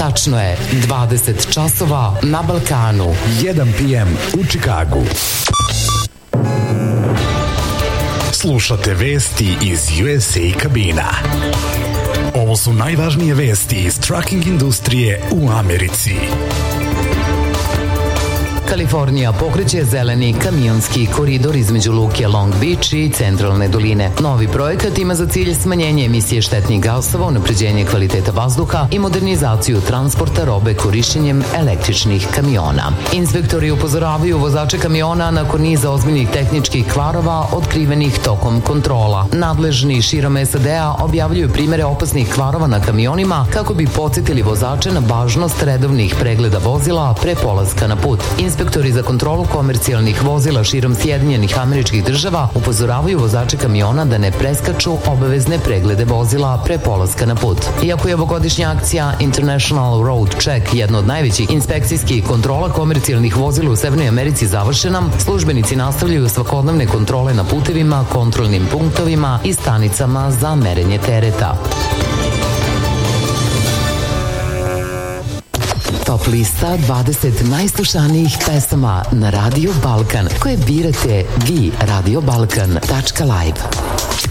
Tačno je, 20 časova na Balkanu. 1 PM u Čikagu. Slušate vesti iz USA kabina. Ovo su najvažnije vesti iz trucking industrije u Americi. Kalifornija pokreće zeleni kamionski koridor između luke Long Beach i centralne doline. Novi projekat ima za cilj smanjenje emisije štetnih gasova, unapređenje kvaliteta vazduha i modernizaciju transporta robe korišćenjem električnih kamiona. Inspektori upozoravaju vozače kamiona nakon niza ozbiljnih tehničkih kvarova otkrivenih tokom kontrola. Nadležni širom SAD-a objavljuju primere opasnih kvarova na kamionima kako bi podsjetili vozače na važnost redovnih pregleda vozila pre polaska na put. Inspektori za kontrolu komercijalnih vozila širom Sjedinjenih Američkih Država upozoravaju vozače kamiona da ne preskaču obavezne preglede vozila pre polaska na put. Iako je ovogodišnja akcija International Road Check jedna od najvećih inspekcijskih kontrola komercijalnih vozila u Severnoj Americi završena, službenici nastavljaju svakodnevne kontrole na putevima, kontrolnim punktovima i stanicama za merenje tereta. Top lista 20 najslušanijih pesama na Radio Balkan koje birate vi radiobalkan.live.